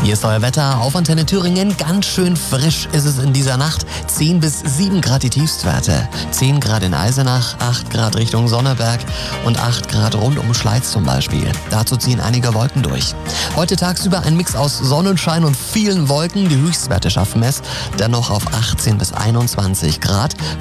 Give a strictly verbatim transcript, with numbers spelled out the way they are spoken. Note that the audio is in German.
Hier ist euer Wetter auf Antenne Thüringen. Ganz schön frisch ist es in dieser Nacht. zehn bis sieben Grad die Tiefstwerte. zehn Grad in Eisenach, acht Grad Richtung Sonneberg und acht Grad rund um Schleiz zum Beispiel. Dazu ziehen einige Wolken durch. Heute tagsüber ein Mix aus Sonnenschein und vielen Wolken. Die Höchstwerte schaffen es dennoch auf achtzehn bis einundzwanzig Grad.